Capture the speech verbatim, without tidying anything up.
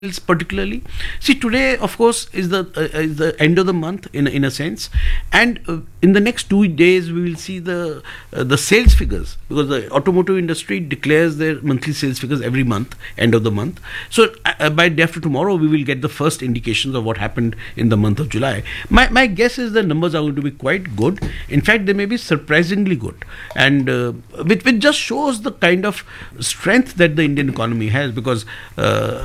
particularly. See, today, of course, is the uh, is the end of the month in in a sense, and uh, in the next two days we will see the uh, the sales figures, because the automotive industry declares their monthly sales figures every month, end of the month. So uh, by day after tomorrow, we will get the first indications of what happened in the month of July. My my guess is the numbers are going to be quite good. In fact, they may be surprisingly good, and uh, which which just shows the kind of strength that the Indian economy has, because. Uh,